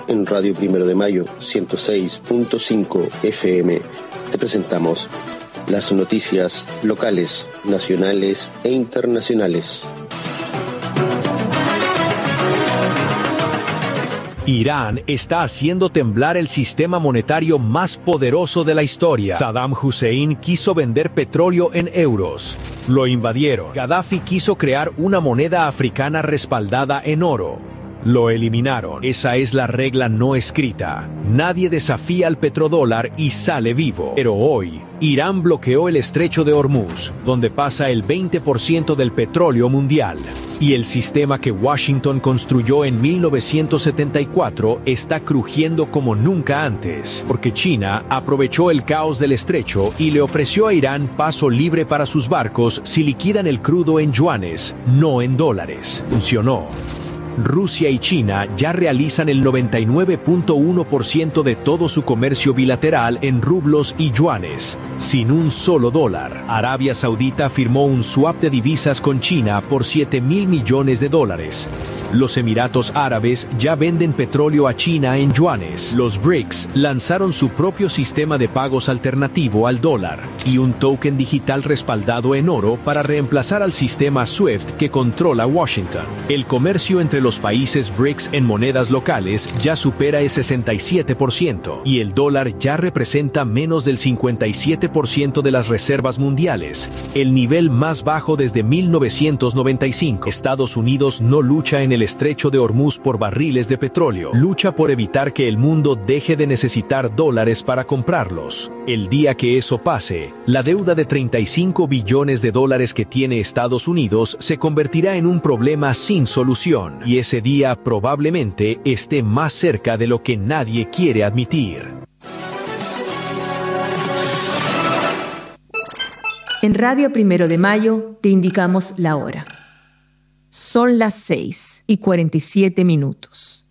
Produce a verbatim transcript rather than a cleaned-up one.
en Radio Primero de Mayo, ciento seis punto cinco F M. Te presentamos las noticias locales, nacionales e internacionales. Irán está haciendo temblar el sistema monetario más poderoso de la historia. Saddam Hussein quiso vender petróleo en euros. Lo invadieron. Gaddafi quiso crear una moneda africana respaldada en oro. Lo eliminaron. Esa es la regla no escrita. Nadie desafía al petrodólar y sale vivo. Pero hoy, Irán bloqueó el estrecho de Hormuz, donde pasa el veinte por ciento del petróleo mundial. Y el sistema que Washington construyó en mil novecientos setenta y cuatro está crujiendo como nunca antes, porque China aprovechó el caos del estrecho y le ofreció a Irán paso libre para sus barcos si liquidan el crudo en yuanes, no en dólares. Funcionó. Rusia y China ya realizan el noventa y nueve punto uno por ciento de todo su comercio bilateral en rublos y yuanes, sin un solo dólar. Arabia Saudita firmó un swap de divisas con China por siete mil millones de dólares. Los Emiratos Árabes ya venden petróleo a China en yuanes. Los B R I C S lanzaron su propio sistema de pagos alternativo al dólar y un token digital respaldado en oro para reemplazar al sistema SWIFT que controla Washington. El comercio entre los países B R I C S en monedas locales ya supera el sesenta y siete por ciento y el dólar ya representa menos del cincuenta y siete por ciento de las reservas mundiales, el nivel más bajo desde mil novecientos noventa y cinco. Estados Unidos no lucha en el estrecho de Hormuz por barriles de petróleo, lucha por evitar que el mundo deje de necesitar dólares para comprarlos. El día que eso pase, la deuda de treinta y cinco billones de dólares que tiene Estados Unidos se convertirá en un problema sin solución. Y ese día probablemente esté más cerca de lo que nadie quiere admitir. En Radio Primero de Mayo te indicamos la hora. Son las seis y cuarenta y siete minutos.